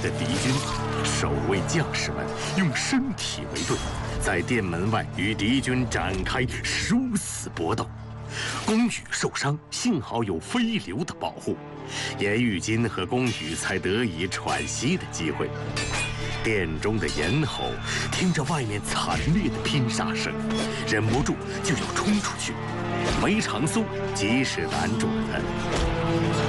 的敌军，守卫将士们用身体为盾，在殿门外与敌军展开殊死搏斗。宫羽受伤，幸好有飞流的保护，颜玉京和宫羽才得以喘息的机会。殿中的颜侯听着外面惨烈的拼杀声，忍不住就要冲出去。梅长苏及时拦住了他。